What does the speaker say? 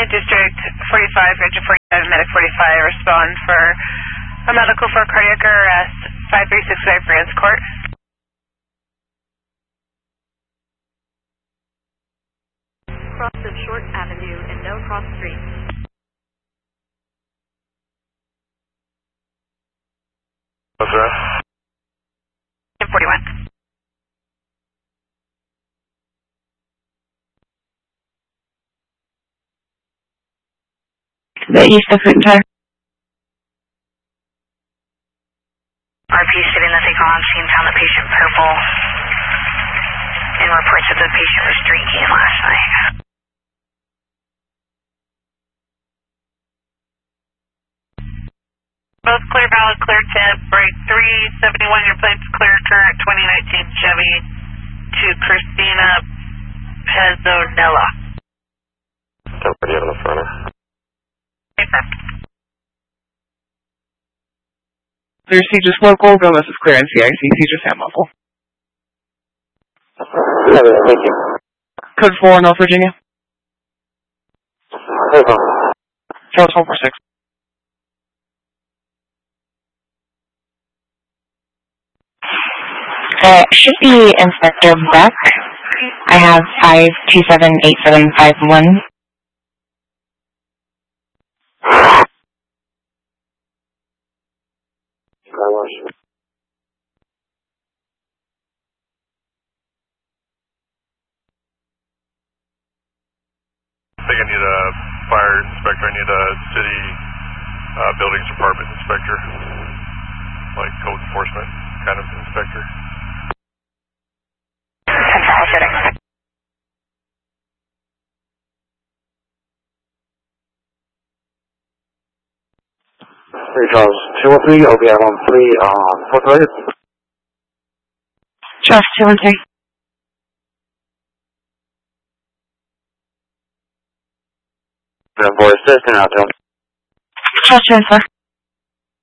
District 45, Engine 45, Medic 45, respond for a medical for cardiac arrest, 5365 Brands Court. Cross of Short Avenue and no cross street. What's that? 41. The east of Clinton. RP sitting nothing on scene, found the patient purple, and reports that the patient was drinking last night. Both clear, valid, clear tip, break 371, your plate's clear, current 2019 Chevy to Christina Pezzonella. Somebody on the front. Clear Siege's local, Bill, this is clear NCIC, Siege's hand muzzle. Thank you. Code 4, North Virginia. Charles 446. Should be Inspector Beck. I have 5278751. I think I need a fire inspector. I need a city buildings department inspector, like code enforcement kind of inspector. Central sitting. Charles 213, OBI 13, Fort Worth. Charles 213. For assistant out there. Charles 214.